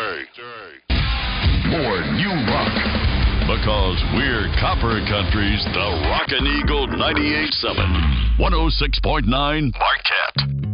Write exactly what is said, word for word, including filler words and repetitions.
More new rock. Because we're Copper Country's The Rockin' Eagle ninety-eight point seven, one oh six point nine Marquette.